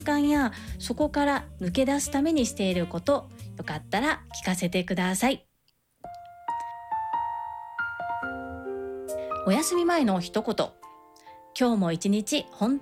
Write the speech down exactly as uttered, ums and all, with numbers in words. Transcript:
慣やそこから抜け出すためにしていること、よかったら聞かせてください。お休み前の一言。今日も一日本